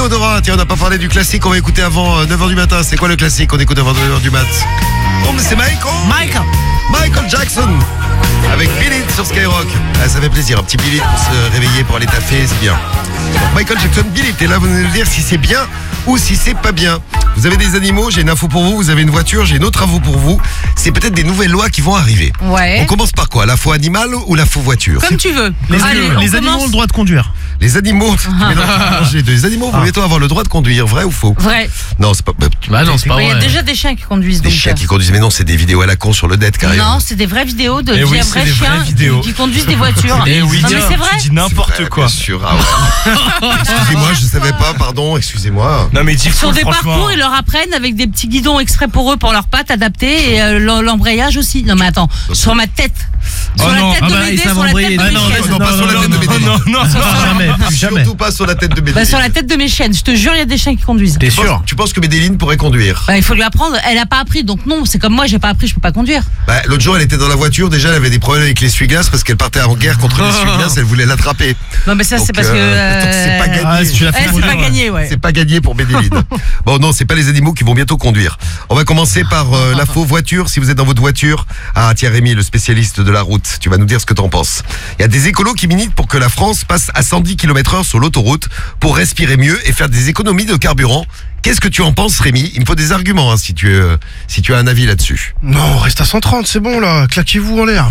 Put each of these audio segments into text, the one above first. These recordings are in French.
Théodora, tiens, on n'a pas parlé du classique qu'on va écouter avant 9h du matin. C'est quoi le classique qu'on écoute avant 9h du mat? Oh, mais c'est Michael Jackson avec Bill It sur Skyrock. Ah, ça fait plaisir, un petit Bill It pour se réveiller, pour aller taffer, c'est bien. Donc, Michael Jackson, Bill It, et là vous allez nous dire si c'est bien ou si c'est pas bien. Vous avez des animaux, j'ai une info pour vous. Vous avez une voiture, j'ai une autre info pour vous. C'est peut-être des nouvelles lois qui vont arriver. Ouais. On commence par quoi? La faux animal ou la faux voiture? Comme tu veux. Les animaux ont le droit de conduire. Les animaux, les animaux vont bientôt avoir le droit de conduire, vrai ou faux? Vrai. Non, c'est pas. Non, c'est pas Il y a vrai. déjà des chiens qui conduisent. Des donc, chiens qui conduisent, mais non, c'est des vidéos à la con sur le net carrément. Non, c'est des vraies vidéos de oui, vrais c'est des vraies chiens vidéos. qui conduisent des voitures. Eh oui, non, mais c'est vrai. tu dis C'est n'importe vrai, quoi. Bien sûr, ah ouais. Excusez-moi, je savais pas, pardon, excusez-moi. Non mais dis Sur des franchement. parcours, ils leur apprennent avec des petits guidons exprès pour eux, pour leurs pattes adaptées et l'embrayage aussi. Non mais attends, sur ma tête. Sur la tête de Médée, sur la tête de mes chiennes. non, pas sur la tête de Médée. Non, Jamais. jamais. Surtout pas sur la tête de Médée. Bah, sur la tête de mes chiennes, je te jure, il y a des chiens qui conduisent. T'es sûr? Tu penses que Médéline pourrait conduire? Bah, il faut lui apprendre. Elle a pas appris, donc non. C'est comme moi, j'ai pas appris, je peux pas conduire. Bah, l'autre jour, elle était dans la voiture, déjà, elle avait des problèmes avec l'essuie-glace parce qu'elle partait en guerre contre l'essuie-glace, elle voulait l'attraper. Non mais ça c'est Donc, parce que. donc c'est pas gagné. Ah, si tu l'as fait c'est pas gagné, ouais. C'est pas gagné pour Médéline. Bon, non, c'est pas les animaux qui vont bientôt conduire. On va commencer par la faux voiture. Si vous êtes dans votre voiture, ah tiens Rémi, le spécialiste de la route, tu vas nous dire ce que t'en penses. Il y a des écolos qui militent pour que la France passe à 110 km/h sur l'autoroute pour respirer mieux et faire des économies de carburant. Qu'est-ce que tu en penses, Rémi? Il me faut des arguments si tu as un avis là-dessus. Non, reste à 130, c'est bon là, claquez-vous en l'air.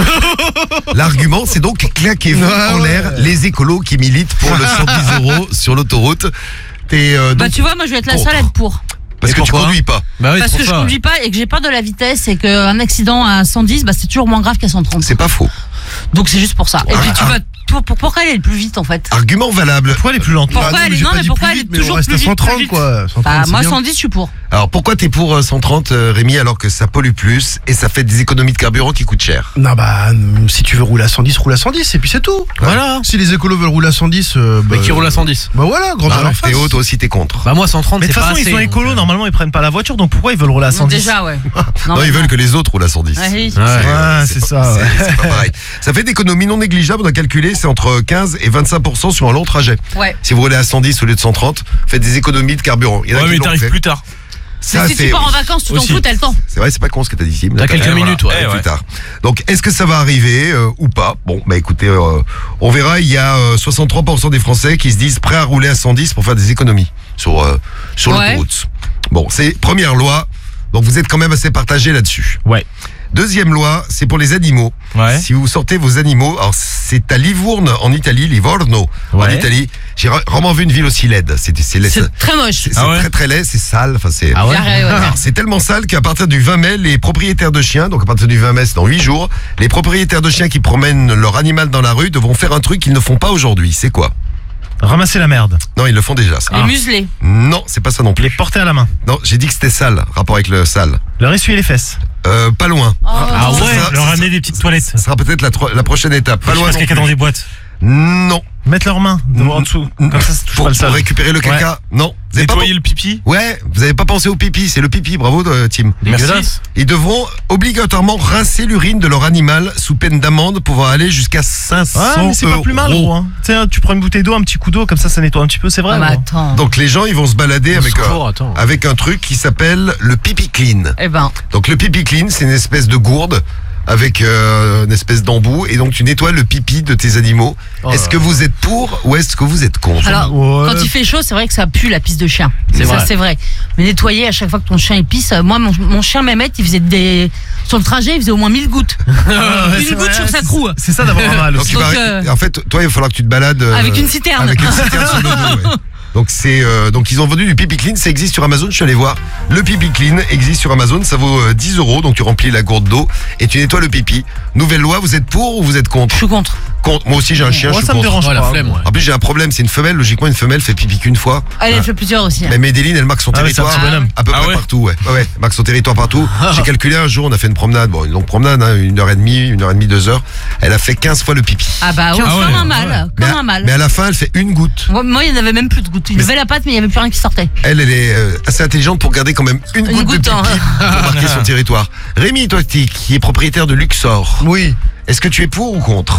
L'argument, c'est donc claquez-vous Ouais, en ouais. l'air les écolos qui militent pour le 110 € sur l'autoroute. T'es Bah donc tu vois, moi je vais être la contre. seule à être pour. Parce Et que tu pourquoi conduis pas. Bah oui, Parce c'est que pour je ça. conduis pas et que j'ai peur de la vitesse et qu'un accident à 110, bah c'est toujours moins grave qu'à 130. C'est pas faux. Donc c'est juste pour ça. Et puis tu vas pourquoi elle est plus vite en fait? Argument valable. Pourquoi elle est plus lente? Pourquoi Bah non, elle mais est j'ai non pas mais dit pourquoi plus elle est vite, mais on toujours reste plus à vite, 130 plus vite quoi. 130, Bah c'est moi bien. 110 je suis pour. Alors pourquoi t'es pour 130 Rémi alors que ça pollue plus et ça fait des économies de carburant qui coûtent cher? Non bah si tu veux rouler à 110, roule à 110 et puis c'est tout. Voilà. Si les écolos veulent rouler à 110, Mais qui roule à 110? Bah voilà, grande à Ah, leur face. Théo, toi aussi t'es contre. Bah moi 130 Mais de c'est toute pas façon, assez. euh, Ils sont écolos, normalement ils prennent pas la voiture, donc pourquoi ils veulent rouler à 110? Déjà ouais. Non, ils veulent que les autres roulent à 110. Ouais, oui. Ouais, c'est pas- ça, ouais. c'est pas pareil. Ça fait d'économies non négligeables, on a calculé, c'est entre 15 et 25% sur un long trajet. Ouais. Si vous roulez à 110 au lieu de 130, faites des économies de carburant. Il y en a Ouais, qui mais l'ont t'arrives fait. plus tard. Ça, Mais si tu pars en vacances, tu t'en aussi. fous, t'as le temps. C'est vrai, c'est pas con ce que t'as dit, Sim. T'as quelques D'accord. minutes, ouais. Plus tard. Donc, est-ce que ça va arriver ou pas? Bon, bah écoutez, on verra. Il y a 63% des Français qui se disent prêts à rouler à 110 pour faire des économies sur Ouais. l'autoroute. Bon, c'est première loi. Donc, vous êtes quand même assez partagés là-dessus. Ouais. Deuxième loi, c'est pour les animaux. Ouais. Si vous sortez vos animaux, alors c'est à Livourne en Italie, Livorno en Ouais. Italie. J'ai rarement vu une ville aussi laide. C'est C'est très moche. c'est Ah ouais très très laid, c'est sale. Enfin, c'est Ah ouais. Ouais. alors, c'est tellement sale qu'à partir du 20 mai, les propriétaires de chiens, donc à partir du 20 mai, c'est dans 8 jours, les propriétaires de chiens qui promènent leur animal dans la rue devront faire un truc qu'ils ne font pas aujourd'hui. C'est quoi? Ramasser la merde. Non, ils le font déjà, ça. Les muselés. Non, c'est pas ça non plus. Les porter à la main. Non, j'ai dit que c'était sale, rapport avec le sale. Leur essuyer les fesses. Pas loin. Ah Ça ouais, sera- leur ça amener des petites toilettes. Ça sera peut-être la prochaine étape. Pas loin. Parce non qu'il y a plus. dans des boîtes. Non. Mettre leurs mains en dessous. Comme ça touche Pour pas le sol. récupérer le caca. Non. Vous avez pas Nettoyer le pipi. Ouais, vous avez pas pensé au pipi, c'est le pipi, bravo Tim. Dégueulasse. Ils devront obligatoirement rincer l'urine de leur animal sous peine d'amende pouvant aller jusqu'à 500 Ah, mais c'est pas plus mal, euros. gros. Hein. Tu sais, tu prends une bouteille d'eau, un petit coup d'eau, comme ça nettoie un petit peu, c'est vrai. Ah bah gros. attends. Donc les gens, ils vont se balader attends. avec un truc qui s'appelle le pipi clean. Eh ben, Donc le pipi clean, c'est une espèce de gourde avec une espèce d'embout et donc tu nettoies le pipi de tes animaux. Oh Est-ce là que vous êtes pour ou est-ce que vous êtes contre? alors Ouais. quand il fait chaud, c'est vrai que ça pue la pisse de chien. C'est Ça vrai. c'est vrai. Mais nettoyer à chaque fois que ton chien il pisse, moi mon chien Mehmet, il faisait sur le trajet, il faisait au moins 1000 gouttes. Ouais, c'est Une goutte vrai, sur sa c'est- croue. C'est ça d'avoir un mal Donc, aussi. tu vas Donc, arrêter- en fait, toi, il va falloir que tu te balades Avec une citerne. Avec une citerne sur le dos. Ouais. Donc donc ils ont vendu du pipi clean, ça existe sur Amazon, je suis allé voir. Le pipi clean existe sur Amazon, ça vaut 10 €, donc tu remplis la gourde d'eau et tu nettoies le pipi. Nouvelle loi, vous êtes pour ou vous êtes contre? Je suis contre. Contre. Moi aussi j'ai un chien, Moi, je suis ça me contre. dérange Ouais, la pas. flemme, ouais. En plus j'ai un problème, c'est une femelle, logiquement une femelle fait pipi qu'une fois. Allez, elle fait plusieurs aussi. Mais Médéline, elle marque son Ah ouais, c'est un territoire petit bonhomme. à peu Ah près ouais partout, ouais. Ouais, elle marque son territoire partout. J'ai calculé un jour, on a fait une promenade, bon une longue promenade, hein, 1h30, 2 heures. Elle a fait 15 fois le pipi. Ah bah oui, Ah ouais, comme un ouais. mâle, mais, comme un mâle. mais à la fin, elle fait une goutte. Moi, il n'y en avait même plus de gouttes. Il levait la patte, mais il n'y avait plus rien qui sortait. Elle est assez intelligente pour garder quand même une goutte de goutte, pipi hein. pour marquer son territoire. Rémi, toi qui es propriétaire de Luxor, Oui. est-ce que tu es pour ou contre?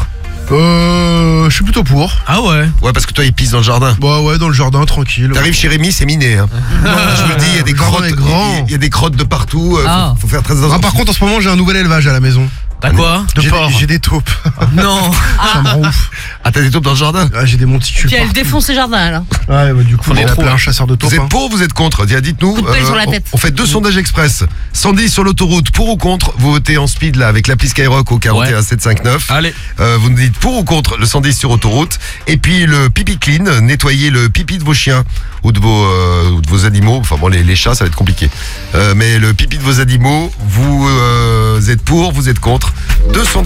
Je suis plutôt pour. Ah ouais. Ouais, parce que toi, il pisse dans le jardin. Bah ouais, dans le jardin, tranquille. T'arrives chez Rémi, c'est miné. Hein. Je vous le dis, il y a des Le jardin crottes. est grand. Il y a des crottes de partout. Faut faire très attention. Ah, par contre, en ce moment, j'ai un nouvel élevage à la maison. T'as quoi? De porc. J'ai des taupes. Non. Ça me rend ouf. Ah, t'as des taupes dans le jardin? Ah, j'ai des monticules. Puis elle défonce ses jardins, là. Ouais, bah, du coup, on a appelé un chasseur de taupes. Vous êtes pour ou vous êtes contre? Dites-nous. Coup de pelle sur la tête. On fait 2 sondages express. Sandy sur l'autoroute, pour ou contre? Vous votez en speed là avec l'appli Skyrock au 41 759. Allez. Vous nous dites pour ou contre le 110 sur autoroute. Et puis le pipi clean, nettoyer le pipi de vos chiens ou de vos animaux. Enfin bon, les chats, ça va être compliqué. Mais le pipi de vos animaux, vous êtes pour, vous êtes contre. 2 sondages